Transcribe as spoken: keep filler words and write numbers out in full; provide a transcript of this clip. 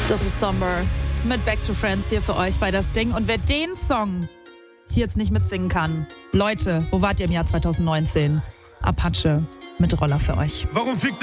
Das ist Summer mit Back to Friends hier für euch bei Das Ding. Und wer den Song hier jetzt nicht mitsingen kann, Leute, wo wart ihr im Jahr zwanzig neunzehn? Apache mit Roller für euch. Warum fickt